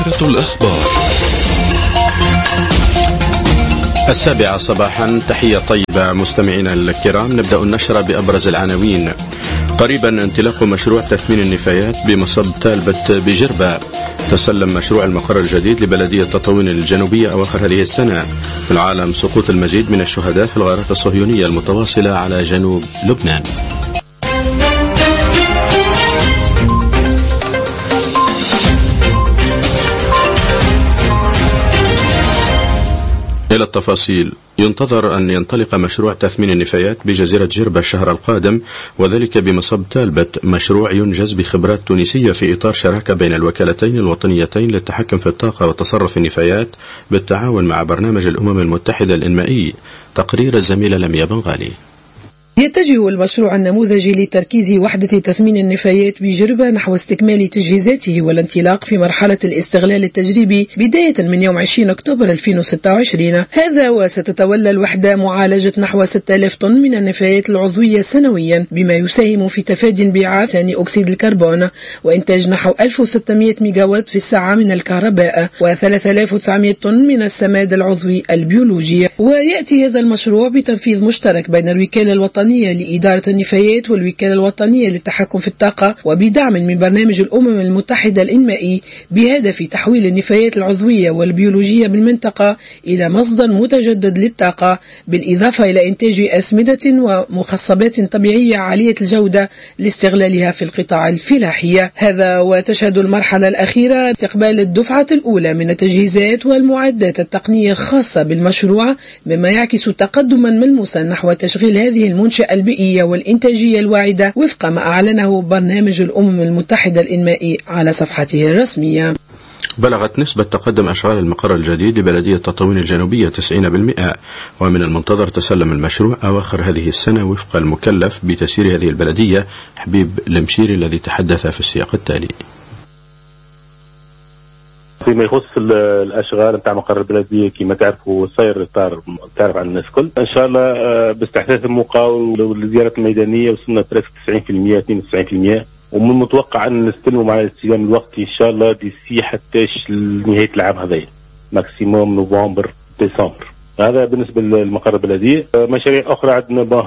الأخبار 7:00 صباحا. تحية طيبة مستمعينا الكرام. نبدأ النشرة بأبرز العناوين. قريبا انطلاق مشروع تثمين النفايات بمصب تالبت بجربة. تسلم مشروع المقر الجديد لبلدية تطاوين الجنوبية أواخر هذه السنة. في العالم سقوط المزيد من الشهداء في الغارات الصهيونية المتواصلة على جنوب لبنان. إلى التفاصيل. ينتظر أن ينطلق مشروع تثمين النفايات بجزيرة جربة الشهر القادم، وذلك بمصب تالبت، مشروع ينجز بخبرات تونسية في إطار شراكة بين الوكالتين الوطنيتين للتحكم في الطاقة وتصرف النفايات بالتعاون مع برنامج الأمم المتحدة الإنمائي. تقرير الزميلة لميا بنغالي. يتجه المشروع النموذجي لتركيز وحدة تثمين النفايات بجربة نحو استكمال تجهيزاته والانطلاق في مرحلة الاستغلال التجريبي بداية من يوم 20 أكتوبر 2026. هذا وستتولى الوحدة معالجة نحو 6000 طن من النفايات العضوية سنويا، بما يساهم في تفادي انبعاث ثاني أكسيد الكربون وإنتاج نحو 1600 ميجاوات في الساعة من الكهرباء و3900 طن من السماد العضوي البيولوجي. ويأتي هذا المشروع بتنفيذ مشترك بين الوكالة الوطنية لإدارة النفايات والوكالة الوطنية للتحكم في الطاقة، وبدعم من برنامج الأمم المتحدة الإنمائي، بهدف تحويل النفايات العضوية والبيولوجية بالمنطقة إلى مصدر متجدد للطاقة، بالإضافة إلى إنتاج أسمدة ومخصبات طبيعية عالية الجودة لاستغلالها في القطاع الفلاحي. هذا وتشهد المرحلة الأخيرة استقبال الدفعة الأولى من التجهيزات والمعدات التقنية الخاصة بالمشروع، مما يعكس تقدما ملموسا نحو تشغيل هذه المنشأة البيئية والإنتاجية الواعدة وفق ما أعلنه برنامج الأمم المتحدة الإنمائي على صفحته الرسمية. بلغت نسبة تقدم أشغال المقر الجديد لبلدية تطاوين الجنوبية 90%، ومن المنتظر تسلم المشروع أواخر هذه السنة وفق المكلف بتسيير هذه البلدية حبيب المشيري، الذي تحدث في السياق التالي. فيما يخص الاشغال نتاع مقر البلديه كما تعرفوا سير تعرف على الناس الكل ان شاء الله باستحداث المقاول والزيارات الميدانيه وصلنا 93% 92%، ومن المتوقع ان نستلموا مع الاستلام الوقتي ان شاء الله ديسي حتى نهايه العام هذا ماكسيموم نوفمبر ديسمبر. هذا بالنسبه للمقر البلديه. مشاريع اخرى عندنا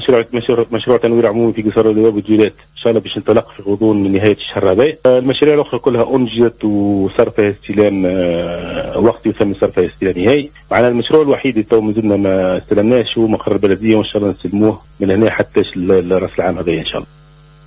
مشروع تنوير عمومي في قصر الدواب والجولات ان شاء الله باش ننطلق في غضون من نهايه الشهر هذا. المشاريع الاخرى كلها انجزت وصار فيها استلام وقتي وتم صار فيها استلام نهائي. معنا المشروع الوحيد اللي تو مازلنا ما استلمناش هو مقر البلديه، وان شاء الله نستلموه من هنا حتى راس العام هذا ان شاء الله.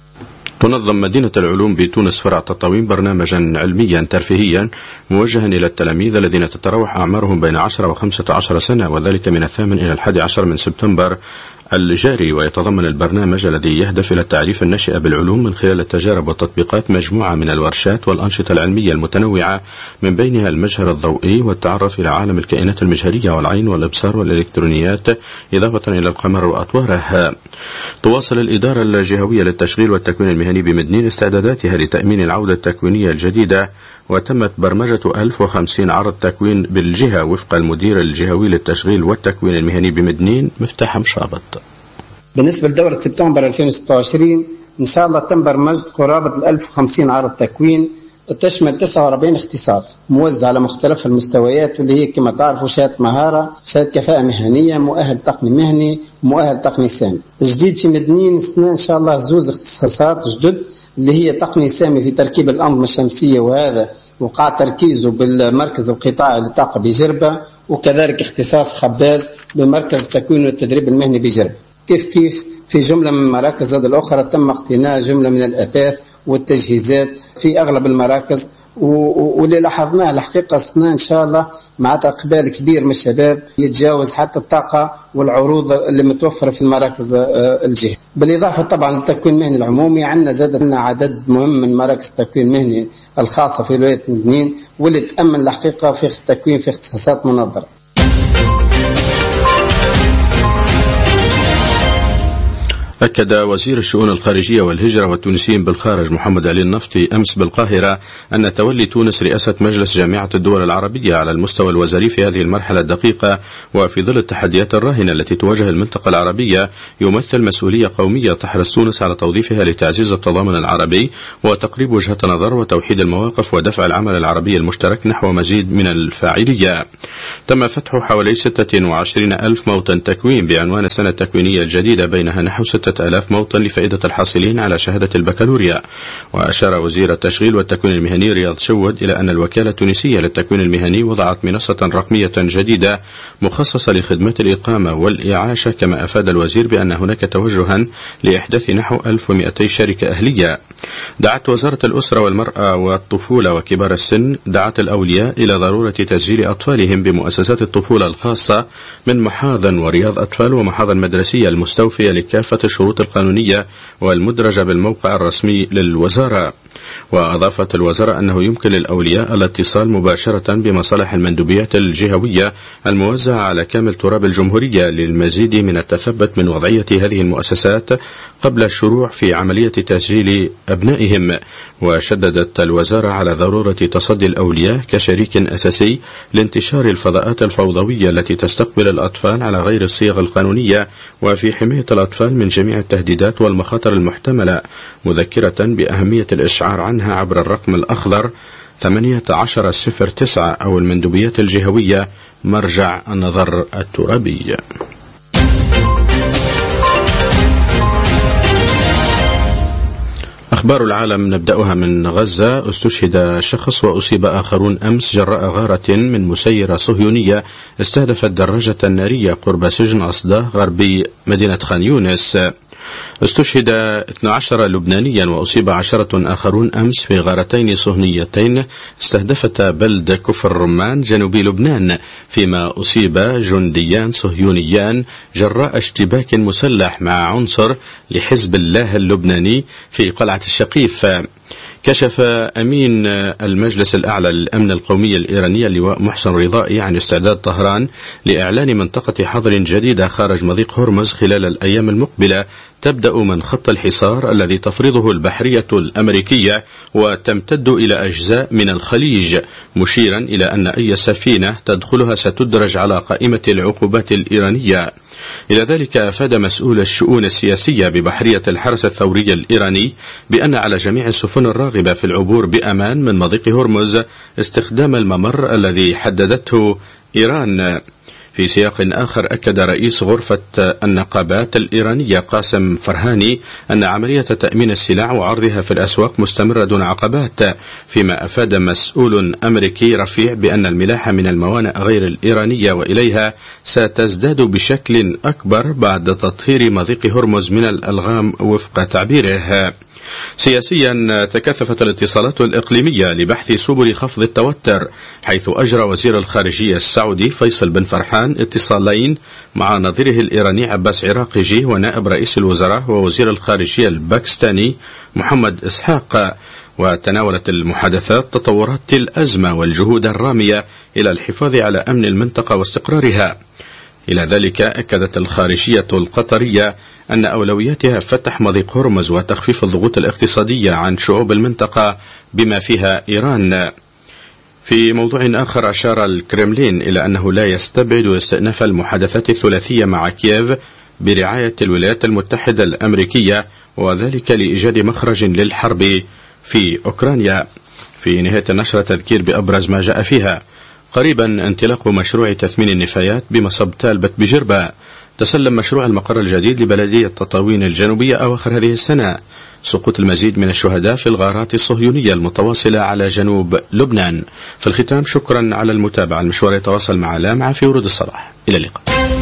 تنظم مدينة العلوم بتونس فرع تطاوين برنامجا علميا ترفيهيا موجها إلى التلاميذ الذين تتراوح أعمارهم بين 10 و15 سنة، وذلك من 8 إلى 11 من سبتمبر الجاري. ويتضمن البرنامج الذي يهدف إلى التعريف الناشئ بالعلوم من خلال التجارب والتطبيقات مجموعة من الورشات والأنشطة العلمية المتنوعة، من بينها المجهر الضوئي والتعرف إلى عالم الكائنات المجهرية والعين والإبصار والإلكترونيات، إضافة إلى القمر وأطواره. تواصل الإدارة الجهوية للتشغيل والتكوين المهني بمدنين استعداداتها لتأمين العودة التكوينية الجديدة، وتمت برمجة 1050 عرض تكوين بالجهة وفق المدير الجهوي للتشغيل والتكوين المهني بمدنين مفتاح مشابط. بالنسبة لدورة سبتمبر 2026 إن شاء الله تم برمجة قرابة 1050 عرض تكوين تشمل 49 اختصاص موزع على مختلف المستويات، واللي هي كما تعرفوا شهادة مهارة، شهادة كفاءة مهنية، مؤهل تقني مهني، مؤهل تقني سامي. جديد في مدنين السنة إن شاء الله زوز اختصاصات جدد، اللي هي تقني سامي في تركيب الأنظمة الشمسية، وهذا وقع تركيزه بالمركز القطاعي للطاقة بجربة، وكذلك اختصاص خباز بمركز التكوين والتدريب المهني بجربة. كيف في جملة من المراكز هذه الأخرى تم اقتناء جملة من الأثاث والتجهيزات في أغلب المراكز، واللي لاحظناه الحقيقة السنة إن شاء الله مع إقبال كبير من الشباب يتجاوز حتى الطاقة والعروض اللي متوفرة في المراكز الجهة. بالإضافة طبعا للتكوين المهني العمومي عندنا زادنا عدد مهم من مراكز التكوين المهني الخاصة في ولاية مدنين، واللي تأمن الحقيقة في التكوين في اختصاصات منظرة. أكد وزير الشؤون الخارجية والهجرة والتونسيين بالخارج محمد علي النفطي أمس بالقاهرة أن تولي تونس رئاسة مجلس جامعة الدول العربية على المستوى الوزاري في هذه المرحلة الدقيقة وفي ظل التحديات الراهنة التي تواجه المنطقة العربية يمثل مسؤولية قومية تحرص تونس على توظيفها لتعزيز التضامن العربي وتقريب وجهة نظر وتوحيد المواقف ودفع العمل العربي المشترك نحو مزيد من الفاعلية. تم فتح حوالي 26,000 موطن تكوين بعنوان السنة التكوينية الجديدة، بينها نحو 6,000 موطن لفائدة الحاصلين على شهادة البكالوريا. وأشار وزير التشغيل والتكوين المهني رياض شود إلى أن الوكالة التونسية للتكوين المهني وضعت منصة رقمية جديدة مخصصة لخدمات الإقامة والإعاشة، كما أفاد الوزير بأن هناك توجها لإحداث نحو 1200 شركة أهلية. دعت وزارة الأسرة والمرأة والطفولة وكبار السن الأولياء إلى ضرورة تسجيل أطفالهم بمؤسسات الطفولة الخاصة من محاضن ورياض أطفال ومحاضن مدرسية المستوفية لكافة الشروط القانونية والمدرجة بالموقع الرسمي للوزارة. وأضافت الوزارة أنه يمكن للأولياء الاتصال مباشرة بمصالح المندوبيات الجهوية الموزعة على كامل تراب الجمهورية للمزيد من التثبت من وضعية هذه المؤسسات قبل الشروع في عملية تسجيل أبنائهم. وشددت الوزارة على ضرورة تصدي الأولياء كشريك أساسي لانتشار الفضاءات الفوضوية التي تستقبل الأطفال على غير الصيغ القانونية وفي حماية الأطفال من جميع التهديدات والمخاطر المحتملة، مذكرة بأهمية الإشعار عنها عبر الرقم الأخضر 1809 أو المندوبيات الجهوية مرجع النظر الترابي. أخبار العالم نبدأها من غزة. استشهد شخص وأصيب آخرون أمس جراء غارة من مسيرة صهيونية استهدفت دراجة نارية قرب سجن أصداه غربي مدينة خان يونس. استشهد 12 لبنانيا وأصيب 10 آخرون أمس في غارتين صهيونيتين استهدفتا بلد كفر الرمان جنوبي لبنان، فيما أصيب جنديان صهيونيان جراء اشتباك مسلح مع عنصر لحزب الله اللبناني في قلعة الشقيف. كشف أمين المجلس الأعلى للأمن القومي الإيراني اللواء محسن رضائي عن استعداد طهران لإعلان منطقة حظر جديدة خارج مضيق هرمز خلال الأيام المقبلة تبدأ من خط الحصار الذي تفرضه البحرية الأمريكية وتمتد إلى أجزاء من الخليج، مشيرا إلى أن أي سفينة تدخلها ستدرج على قائمة العقوبات الإيرانية. إلى ذلك أفاد مسؤول الشؤون السياسية ببحرية الحرس الثوري الإيراني بأن على جميع السفن الراغبة في العبور بأمان من مضيق هرمز استخدام الممر الذي حددته إيران. في سياق آخر أكد رئيس غرفة النقابات الإيرانية قاسم فرهاني أن عملية تأمين السلع وعرضها في الأسواق مستمرة دون عقبات، فيما أفاد مسؤول أمريكي رفيع بأن الملاحة من الموانئ غير الإيرانية وإليها ستزداد بشكل أكبر بعد تطهير مضيق هرمز من الألغام وفق تعبيره. سياسيا تكثفت الاتصالات الإقليمية لبحث سبل خفض التوتر، حيث أجرى وزير الخارجية السعودي فيصل بن فرحان اتصالين مع نظيره الإيراني عباس عراقجي ونائب رئيس الوزراء ووزير الخارجية الباكستاني محمد إسحاق. وتناولت المحادثات تطورات الأزمة والجهود الرامية إلى الحفاظ على أمن المنطقة واستقرارها. إلى ذلك أكدت الخارجية القطرية أن أولوياتها فتح مضيق هرمز وتخفيف الضغوط الاقتصادية عن شعوب المنطقة بما فيها إيران. في موضوع آخر أشار الكرملين إلى أنه لا يستبعد استئناف المحادثات الثلاثية مع كييف برعاية الولايات المتحدة الأمريكية، وذلك لإيجاد مخرج للحرب في أوكرانيا. في نهاية النشرة تذكير بأبرز ما جاء فيها. قريبا انطلاق مشروع تثمين النفايات بمصب تالبت بجربة. تسلم مشروع المقر الجديد لبلدية تطاوين الجنوبية أواخر هذه السنة سقوط المزيد من الشهداء في الغارات الصهيونية المتواصلة على جنوب لبنان. في الختام شكرا على المتابعة. المشوار يتواصل مع لامعة في ورود الصباح. إلى اللقاء.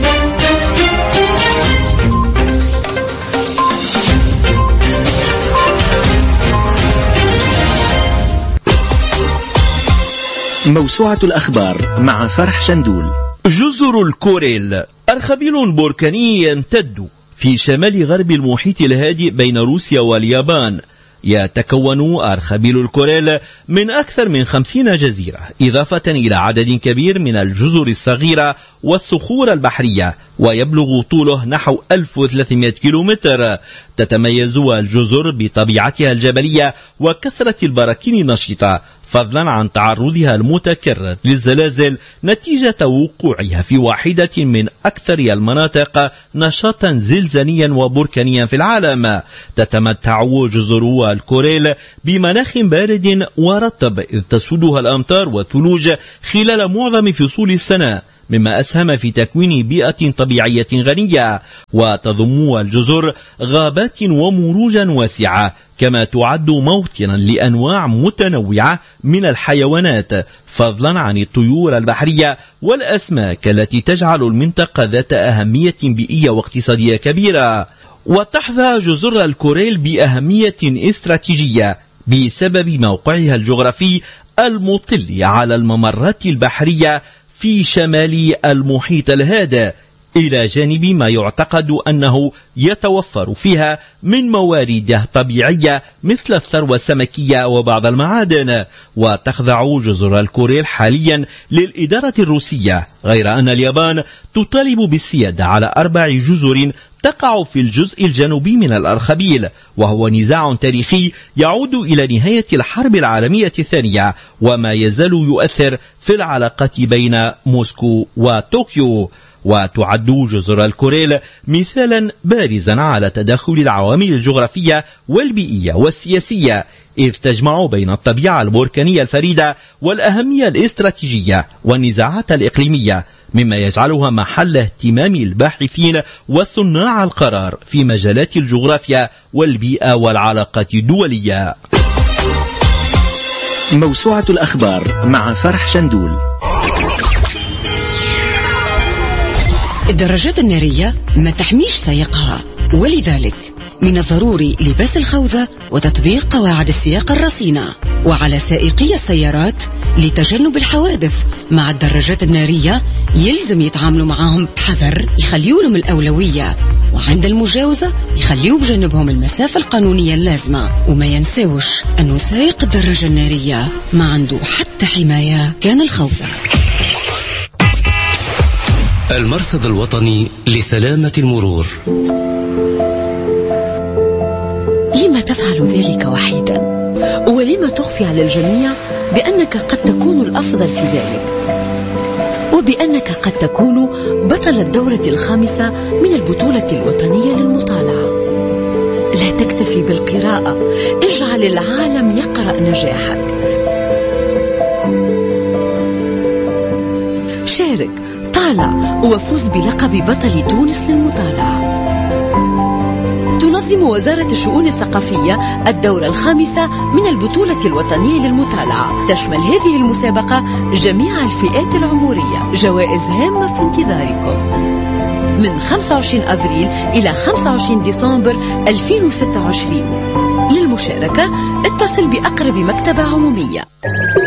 موسوعة الأخبار مع فرح شندول. جزر الكوريل أرخبيل بركاني يمتد في شمال غرب المحيط الهادئ بين روسيا واليابان، يتكون أرخبيل الكوريل من أكثر من 50 جزيرة، إضافة إلى عدد كبير من الجزر الصغيرة والصخور البحرية، ويبلغ طوله نحو 1300 كيلومتر. تتميز الجزر بطبيعتها الجبلية وكثرة البراكين النشطة، فضلا عن تعرضها المتكرر للزلازل نتيجة وقوعها في واحدة من أكثر المناطق نشاطا زلزاليا وبركانيا في العالم. تتمتع جزر الكوريل بمناخ بارد ورطب، إذ تسودها الأمطار والثلوج خلال معظم فصول السنة، مما أسهم في تكوين بيئة طبيعية غنية. وتضم الجزر غابات ومروجا واسعة، كما تعد موطنا لأنواع متنوعة من الحيوانات، فضلا عن الطيور البحرية والأسماك التي تجعل المنطقة ذات أهمية بيئية واقتصادية كبيرة. وتحظى جزر الكوريل بأهمية استراتيجية بسبب موقعها الجغرافي المطل على الممرات البحرية في شمال المحيط الهادئ، إلى جانب ما يعتقد أنه يتوفر فيها من موارد طبيعية مثل الثروة السمكية وبعض المعادن. وتخضع جزر الكوريل حاليا للإدارة الروسية، غير أن اليابان تطالب بالسيادة على 4 جزر تقع في الجزء الجنوبي من الأرخبيل، وهو نزاع تاريخي يعود إلى نهاية الحرب العالمية الثانية، وما يزال يؤثر في العلاقات بين موسكو وطوكيو. وتعد جزر الكوريل مثالا بارزا على تداخل العوامل الجغرافية والبيئية والسياسية، إذ تجمع بين الطبيعة البركانية الفريدة والأهمية الاستراتيجية والنزاعات الإقليمية، مما يجعلها محل اهتمام الباحثين وصناع القرار في مجالات الجغرافيا والبيئة والعلاقات الدولية. موسوعة الأخبار مع فرح شندول. الدراجات النارية ما تحميش سائقها، ولذلك من الضروري لباس الخوذة وتطبيق قواعد السياقة الرصينة. وعلى سائقي السيارات لتجنب الحوادث مع الدراجات النارية يلزم يتعاملوا معهم بحذر، يخليوا لهم الأولوية، وعند المجاوزة يخليوا بجنبهم المسافة القانونية اللازمة. وما ينساوش أنه سائق الدراجة النارية ما عنده حتى حماية كان الخوذة. المرصد الوطني لسلامة المرور. لما تفعل ذلك وحيدا؟ ولما تخفي على الجميع بأنك قد تكون الأفضل في ذلك، وبأنك قد تكون بطل الدورة 5 من البطولة الوطنية للمطالعة؟ لا تكتفي بالقراءة، اجعل العالم يقرأ نجاحك. شارك، طالع، وفوز بلقب بطل تونس للمطالعة. تنظم وزارة الشؤون الثقافية الدورة 5 من البطولة الوطنية للمطالعة. تشمل هذه المسابقة جميع الفئات العمرية. جوائز هامة في انتظاركم من 25 أفريل إلى 25 ديسمبر 2026. للمشاركة اتصل بأقرب مكتبة عمومية.